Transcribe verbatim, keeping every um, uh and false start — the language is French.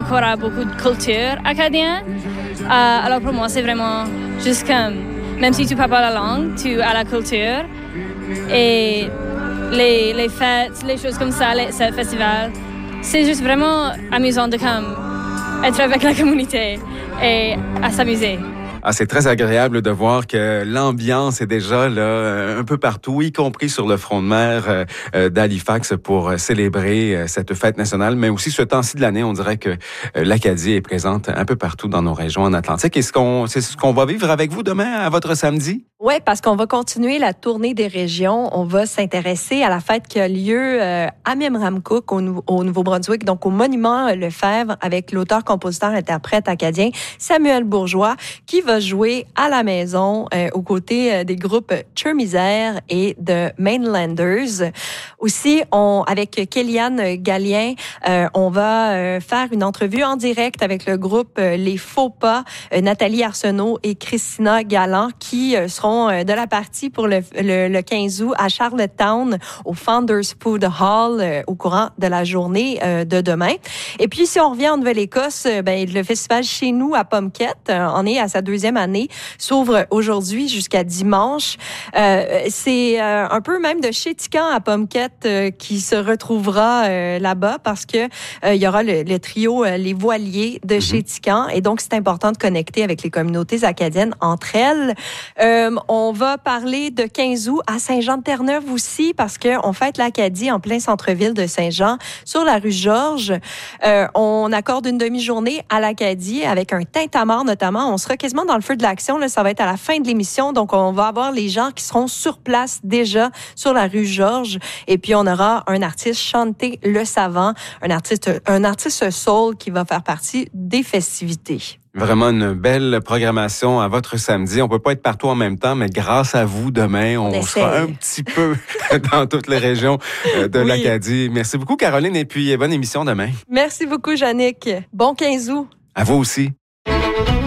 encore à beaucoup de culture acadienne. Euh, alors pour moi, c'est vraiment juste comme, même si tu parles pas la langue, tu as la culture. Et les, les fêtes, les choses comme ça, les, ces festivals, c'est juste vraiment amusant de comme, être avec la communauté et à s'amuser. Ah, c'est très agréable de voir que l'ambiance est déjà là un peu partout, y compris sur le front de mer euh, d'Halifax pour célébrer euh, cette fête nationale, mais aussi ce temps-ci de l'année, on dirait que euh, l'Acadie est présente un peu partout dans nos régions en Atlantique. Est-ce qu'on, c'est ce qu'on va vivre avec vous demain à votre samedi? Oui, parce qu'on va continuer la tournée des régions. On va s'intéresser à la fête qui a lieu euh, à Memramcook, au, nou- au Nouveau-Brunswick, donc au monument Lefebvre, avec l'auteur-compositeur-interprète acadien Samuel Bourgeois, qui va jouer à la maison euh, aux côtés euh, des groupes Chermisère et de Mainlanders. Aussi, on, avec Kéliane Gallien, euh, on va euh, faire une entrevue en direct avec le groupe euh, Les Faux Pas, euh, Nathalie Arsenault et Christina Galland, qui euh, seront de la partie pour le, le, le quinze août à Charlottetown, au Founders Food Hall, euh, au courant de la journée euh, de demain. Et puis, si on revient en Nouvelle-Écosse, euh, ben, le festival Chez nous à Pomquette, euh, on est à sa deuxième année, s'ouvre aujourd'hui jusqu'à dimanche. Euh, c'est euh, un peu même de Chétican à Pomquette euh, qui se retrouvera euh, là-bas parce que euh, il y aura le, le trio euh, Les Voiliers de mm-hmm. Chétican. Et donc, c'est important de connecter avec les communautés acadiennes entre elles. Euh, On va parler de quinze août à Saint-Jean-de-Terre-Neuve aussi parce qu'on fête l'Acadie en plein centre-ville de Saint-Jean sur la rue Georges. Euh, on accorde une demi-journée à l'Acadie avec un tintamarre notamment. On sera quasiment dans le feu de l'action. Là, ça va être à la fin de l'émission. Donc, on va avoir les gens qui seront sur place déjà sur la rue Georges. Et puis, on aura un artiste chanté Le Savant, un artiste, un artiste soul qui va faire partie des festivités. Vraiment une belle programmation à votre samedi. On peut pas être partout en même temps, mais grâce à vous, demain, on, on sera un petit peu dans toutes les régions de oui. l'Acadie. Merci beaucoup, Caroline, et puis bonne émission demain. Merci beaucoup, Jannick. Bon quinze août. À vous aussi.